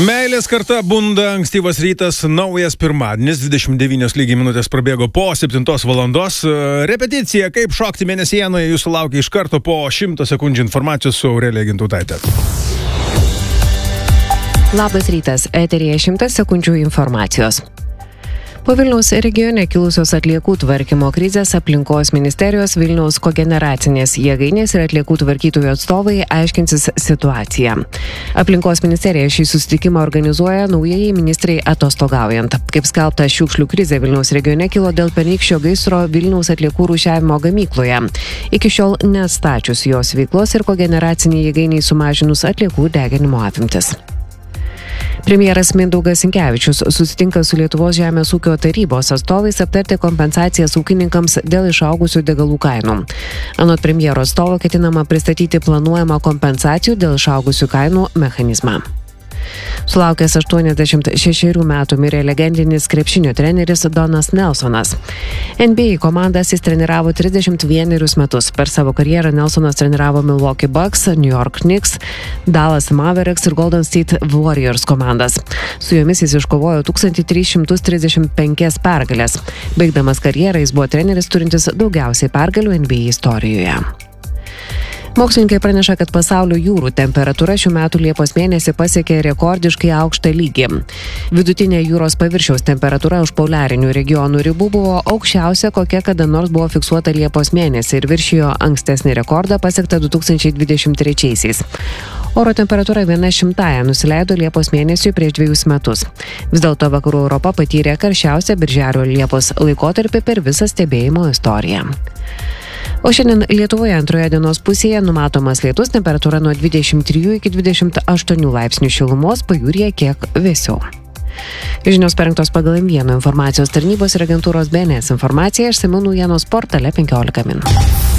Meilės karta bunda, ankstyvas rytas, naujas pirmadienis, 29 lygiai minutės prabėgo po 7 valandos. Repeticija, kaip šokti mėnesienoje, jūsų laukia iš karto po 100 sekundžių informacijos su Aurelija Gintautaitė. Labas rytas, eteryje 100 sekundžių informacijos. Po Vilniaus regione kilusios atliekų tvarkymo krizės aplinkos ministerijos Vilniaus kogeneracinės jėgainės ir atliekų tvarkytojų atstovai aiškinsis situaciją. Aplinkos ministerija šį susitikimą organizuoja naujai ministrai atostogaujant. Kaip skelbta, šiukšlių krizė Vilniaus regione kilo dėl pernykščio gaisro Vilniaus atliekų rūšiavimo gamykloje. Iki šiol neatstačius jos veiklos ir kogeneraciniai jėgainiai sumažinus atliekų deginimo apimtis. Premjeras Mindaugas Sinkevičius susitinka su Lietuvos žemės ūkio tarybos atstovais aptarti kompensacijas ūkininkams dėl išaugusių degalų kainų. Anot premjero atstovo ketinama pristatyti planuojamą kompensacijų dėl išaugusių kainų mechanizmą. Sulaukęs 86 metų mirė legendinis krepšinio treneris Donas Nelsonas. NBA komandas jis treniravo 31 metus. Per savo karjerą Nelsonas treniravo Milwaukee Bucks, New York Knicks, Dallas Mavericks ir Golden State Warriors komandas. Su jomis jis iškovojo 1335 pergalės. Baigdamas karjerą jis buvo treneris turintis daugiausiai pergalių NBA istorijoje. Mokslininkai praneša, kad pasaulio jūrų temperatūra šių metų Liepos mėnesį pasiekė rekordiškai aukštą lygį. Vidutinė jūros paviršiaus temperatūra už poliarinių regionų ribų buvo aukščiausia, kokia kada nors buvo fiksuota Liepos mėnesį ir viršijo ankstesnį rekordą pasiektą 2023-aisiais. Oro temperatūra 1/100 nusileido Liepos mėnesiui prieš 2 metus. Vis dėlto vakarų Europa patyrė karščiausią birželio-Liepos laikotarpį per visą stebėjimo istoriją. O šiandien Lietuvoje antroje dienos pusėje numatomas lietus, temperatūra nuo 23 iki 28 laipsnių šilumos, pajūryje kiek vėsiau. Žinios parengtos pagal M1 informacijos tarnybos ir agentūros BNS informaciją, išsamiau naujienos portale 15 min.